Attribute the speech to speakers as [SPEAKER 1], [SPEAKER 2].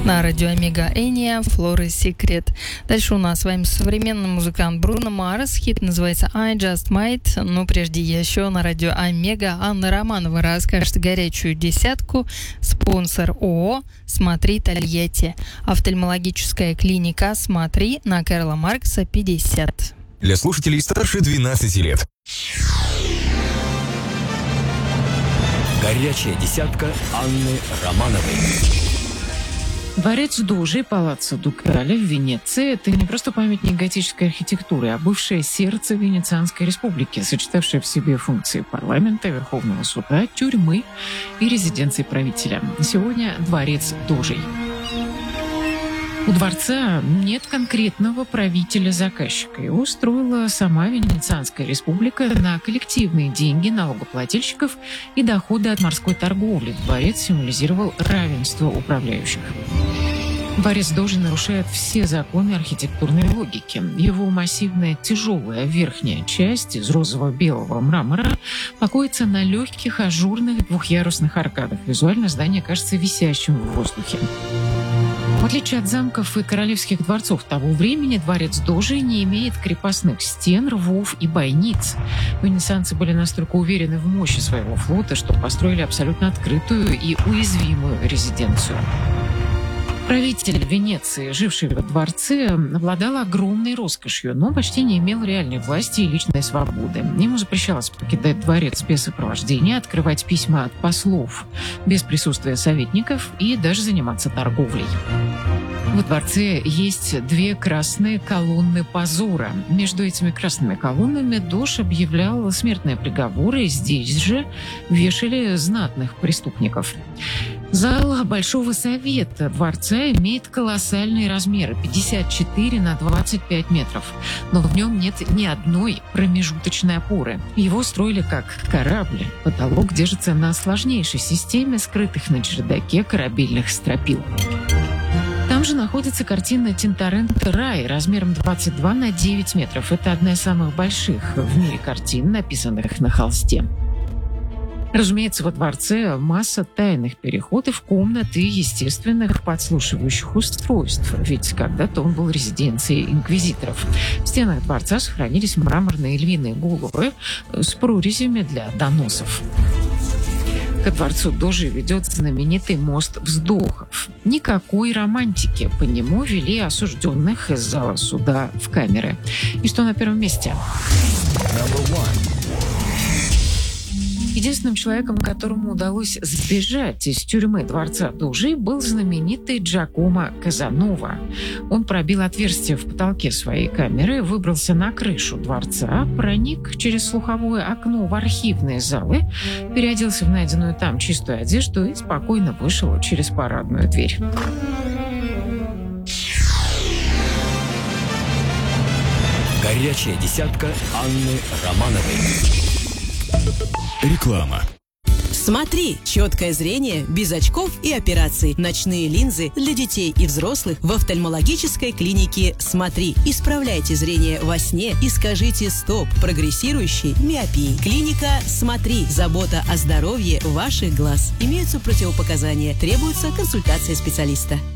[SPEAKER 1] На радио Омега Эния, Флора Секрет. Дальше у нас с вами современный музыкант Бруно Марс. Хит называется I Just Might. Но прежде еще на радио Омега Анна Романова расскажет горячую десятку. Спонсор ООО «Смотри, Тольятти». Офтальмологическая клиника «Смотри» на Карла Маркса, 50.
[SPEAKER 2] Для слушателей старше 12 лет.
[SPEAKER 3] Горячая десятка Анны Романовой.
[SPEAKER 4] Дворец Дожи, Палаццо Дукале в Венеции – это не просто памятник готической архитектуры, а бывшее сердце Венецианской республики, сочетавшее в себе функции парламента, Верховного суда, тюрьмы и резиденции правителя. Сегодня дворец Дожей. У дворца нет конкретного правителя-заказчика. Его устроила сама Венецианская республика на коллективные деньги налогоплательщиков и доходы от морской торговли. Дворец символизировал равенство управляющих. Дворец Дожи нарушает все законы архитектурной логики. Его массивная тяжелая верхняя часть из розово-белого мрамора покоится на легких ажурных двухъярусных аркадах. Визуально здание кажется висящим в воздухе. В отличие от замков и королевских дворцов того времени, дворец Дожи не имеет крепостных стен, рвов и бойниц. Венецианцы были настолько уверены в мощи своего флота, что построили абсолютно открытую и уязвимую резиденцию. Правитель Венеции, живший во дворце, обладал огромной роскошью, но почти не имел реальной власти и личной свободы. Ему запрещалось покидать дворец без сопровождения, открывать письма от послов без присутствия советников и даже заниматься торговлей. Во дворце есть две красные колонны позора. Между этими красными колоннами Дож объявлял смертные приговоры, и здесь же вешали знатных преступников. Зал Большого совета дворца имеет колоссальные размеры – 54 на 25 метров. Но в нем нет ни одной промежуточной опоры. Его строили как корабль. Потолок держится на сложнейшей системе скрытых на чердаке корабельных стропил. Там же находится картина Тинторетто «Рай» размером 22 на 9 метров. Это одна из самых больших в мире картин, написанных на холсте. Разумеется, во дворце масса тайных переходов, комнат и естественных подслушивающих устройств, ведь когда-то он был резиденцией инквизиторов. В стенах дворца сохранились мраморные львиные головы с прорезями для доносов. К дворцу Дожи ведет знаменитый мост вздохов. Никакой романтики. По нему вели осужденных из зала суда в камеры. И что на первом месте? Единственным человеком, которому удалось сбежать из тюрьмы дворца Дожи, был знаменитый Джакомо Казанова. Он пробил отверстие в потолке своей камеры, выбрался на крышу дворца, проник через слуховое окно в архивные залы, переоделся в найденную там чистую одежду и спокойно вышел через парадную дверь.
[SPEAKER 3] Горячая десятка Анны Романовой.
[SPEAKER 2] Реклама.
[SPEAKER 5] Смотри, четкое зрение без очков и операций. Ночные линзы для детей и взрослых в офтальмологической клинике «Смотри». Исправляйте зрение во сне и скажите «стоп» прогрессирующей миопии. Клиника «Смотри». Забота о здоровье ваших глаз. Имеются противопоказания. Требуется консультация специалиста.